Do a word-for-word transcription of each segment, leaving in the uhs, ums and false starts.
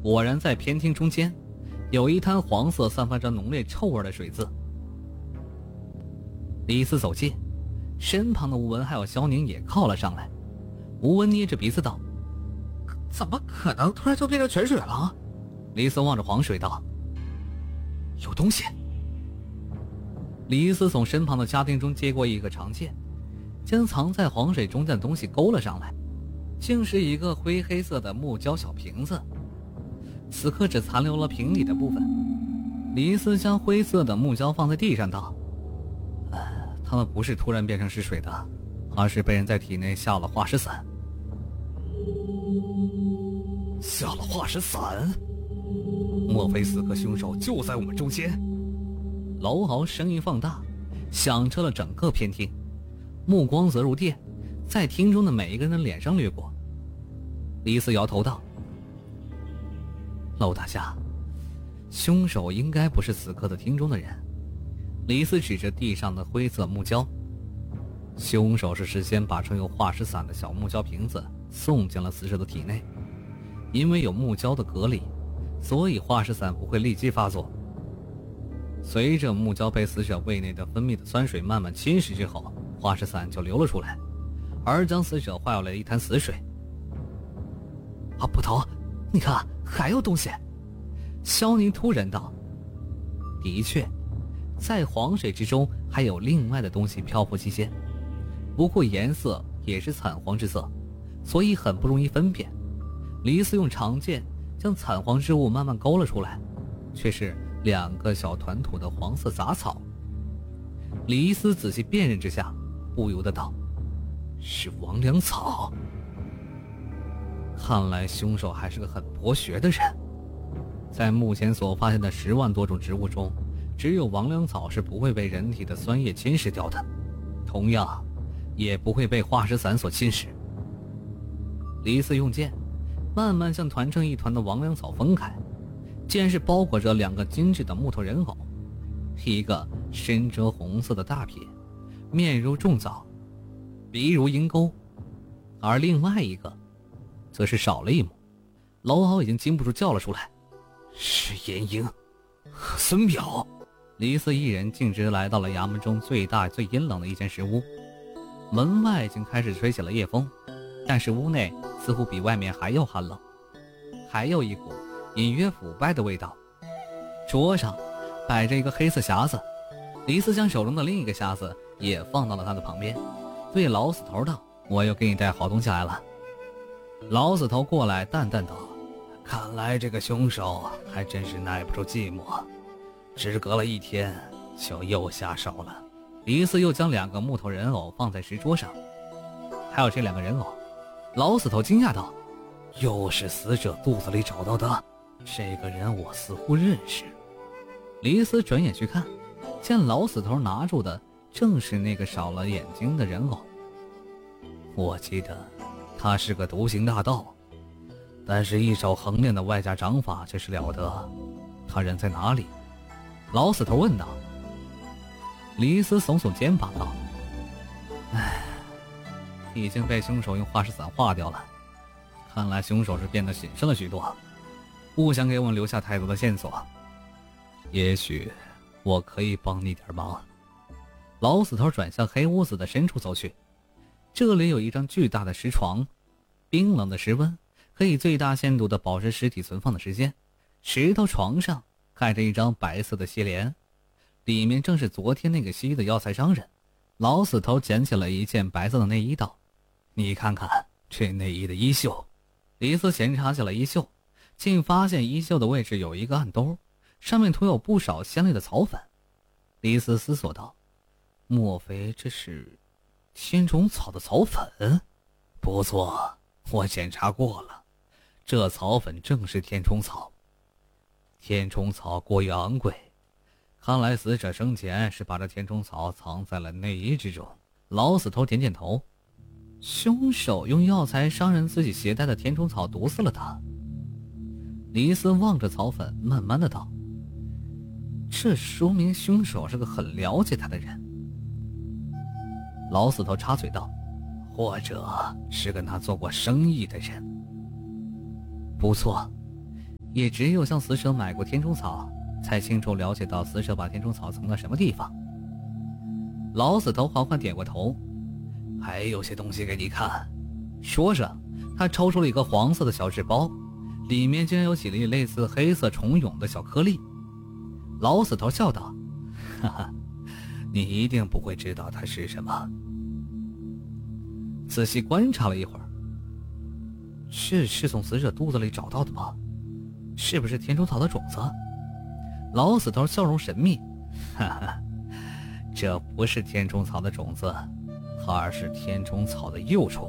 果然在偏厅中间有一滩黄色散发着浓烈臭味的水渍。李斯走近，身旁的吴文还有萧宁也靠了上来。吴文捏着鼻子道： 怎么可能突然就变成泉水了？ 李斯望着黄水道： 有东西。 李斯从身旁的家丁中接过一个长剑，将藏在黄水中间的东西勾了上来，竟是一个灰黑色的木胶小瓶子。此刻只残留了瓶里的部分。李斯将灰色的木胶放在地上道：呃，它们不是突然变成是水的，而是被人在体内下了化石散。 下了化石散？莫非此刻凶手就在我们中间？ 楼豪声音放大，响彻了整个偏厅，目光则如电，在厅中的每一个人的脸上掠过。李斯摇头道：楼大侠，凶手应该不是此刻的厅中的人。李斯指着地上的灰色木胶，凶手是事先把盛有化石散的小木胶瓶子送进了死者的体内，因为有木胶的隔离，所以化石散不会立即发作。随着木胶被死者胃内的分泌的酸水慢慢侵蚀之后，化石散就流了出来，而将死者化为了一滩死水。 啊，捕头，你看还有东西。 萧宁突然道：的确，在黄水之中还有另外的东西漂浮期间，不过颜色也是惨黄之色，所以很不容易分辨。李斯用长剑将惨黄之物慢慢勾了出来，却是两个小团土的黄色杂草。李斯仔细辨认之下，不由得道：是王良草。看来凶手还是个很博学的人。在目前所发现的十万多种植物中，只有王良草是不会被人体的酸液侵蚀掉的，同样也不会被化石散所侵蚀。李斯用剑慢慢将团成一团的王良草分开，竟然是包裹着两个精致的木头人偶，一个身着红色的大撇，面如重枣，鼻如鹰钩，而另外一个则是少了一抹。楼豪已经禁不住叫了出来： 是严英和孙淼。 李斯一人径直来到了衙门中最大最阴冷的一间石屋，门外已经开始吹起了夜风，但是屋内似乎比外面还要寒冷，还有一股隐约腐败的味道。桌上摆着一个黑色匣子，李斯将手中的另一个匣子也放到了他的旁边，对老死头道：我又给你带好东西来了。老死头过来淡淡道：看来这个凶手还真是耐不住寂寞，只隔了一天就又下手了。李斯又将两个木头人偶放在石桌上。还有这两个人偶。老死头惊讶道：又是死者肚子里找到的，这个人我似乎认识。李斯转眼去看，见老死头拿住的正是那个少了眼睛的人偶。我记得他是个独行大盗，但是一手横练的外家掌法却是了得。他人在哪里？老死头问道。李斯耸耸肩膀道：唉，已经被凶手用化石散化掉了，看来凶手是变得谨慎了许多，不想给我们留下太多的线索。也许我可以帮你点忙。老死头转向黑屋子的深处走去，这里有一张巨大的石床，冰冷的石温可以最大限度地保持尸体存放的时间。石头床上盖着一张白色的席帘，里面正是昨天那个西医的药材商人。老死头捡起了一件白色的内衣道：你看看这内衣的衣袖。李斯检查起了衣袖，竟发现衣袖的位置有一个暗兜，上面涂有不少鲜绿的草粉。李斯思索道：莫非这是天虫草的草粉？不错，我检查过了，这草粉正是天虫草。天虫草过于昂贵，看来死者生前是把这天虫草藏在了内衣之中。老死头点点头，凶手用药材商人自己携带的天虫草毒死了他。李斯望着草粉慢慢的道：这说明凶手是个很了解他的人。老死头插嘴道：或者是跟他做过生意的人。不错， 也只有向死者买过天虫草，才清楚了解到死者把天虫草藏在什么地方。老死头缓缓点过头， 还有些东西给你看。 说着，他抽出了一个黄色的小纸包，里面竟然有几粒类似黑色虫蛹的小颗粒。老死头笑道： 哈哈，你一定不会知道它是什么。 仔细观察了一会儿，这是从死者肚子里找到的吗？是不是天虫草的种子？老死头笑容神秘： 哈哈，这不是天虫草的种子，而是天虫草的幼虫。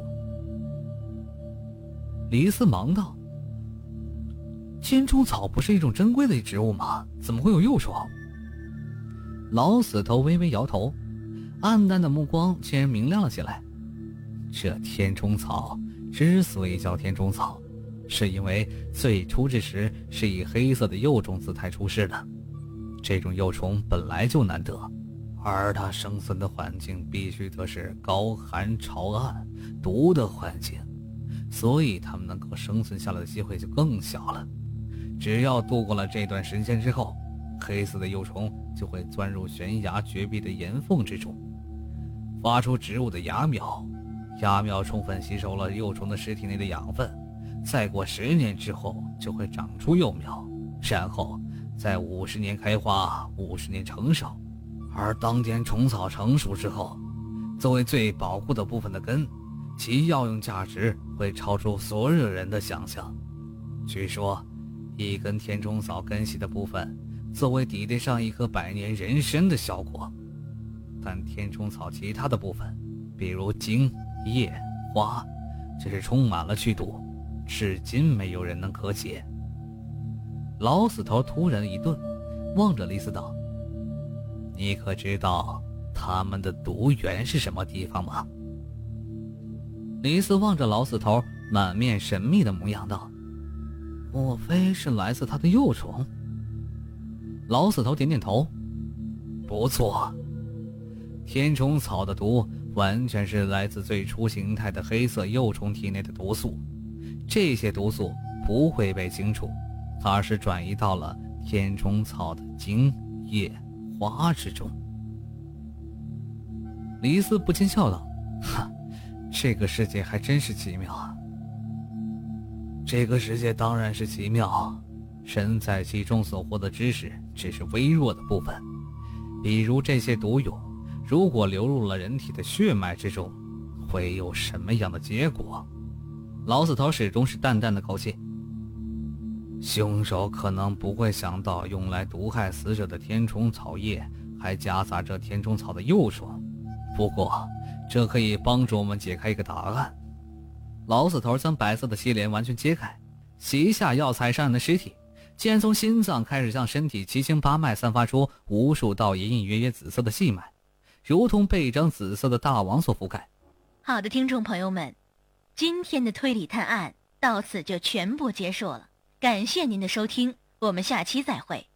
李斯忙道：天虫草不是一种珍贵的植物吗？怎么会有幼虫？老死头微微摇头，暗淡的目光竟然明亮了起来。 这天虫草之所以叫天虫草，是因为最初之时是以黑色的幼虫姿态出世的。这种幼虫本来就难得，而它生存的环境必须得是高寒潮暗毒的环境，所以它们能够生存下来的机会就更小了。只要度过了这段时间之后，黑色的幼虫就会钻入悬崖绝壁的岩缝之中，发出植物的芽苗。芽苗充分吸收了幼虫的尸体内的养分，再过十年之后就会长出幼苗，然后在五十年开花，五十年成熟。而当天虫草成熟之后，作为最保护的部分的根，其药用价值会超出所有人的想象。据说一根天虫草根系的部分作为抵得上一颗百年人参的效果，但天虫草其他的部分，比如茎、叶、花，只是充满了剧毒，至今没有人能可解。 老死头突然一顿，望着李斯道： 你可知道他们的毒源是什么地方吗？ 李斯望着老死头满面神秘的模样道：莫非是来自他的幼虫？老死头点点头： 不错，天虫草的毒完全是来自最初形态的黑色幼虫体内的毒素，这些毒素不会被清除，而是转移到了天虫草的茎、叶、花之中。 李斯不禁笑道：哈，这个世界还真是奇妙啊。 这个世界当然是奇妙，人在其中所获的知识只是微弱的部分，比如这些毒蛹如果流入了人体的血脉之中，会有什么样的结果？ 老死头始终是淡淡的口气： 凶手可能不会想到用来毒害死者的天虫草叶还夹杂着天虫草的幼虫，不过这可以帮助我们解开一个答案。 老死头将白色的膝帘完全揭开，席下药材上的尸体竟然从心脏开始向身体七经八脉散发出无数道隐隐约约紫色的细脉，如同被一张紫色的大网所覆盖。 好的，听众朋友们，今天的推理探案到此就全部结束了，感谢您的收听，我们下期再会。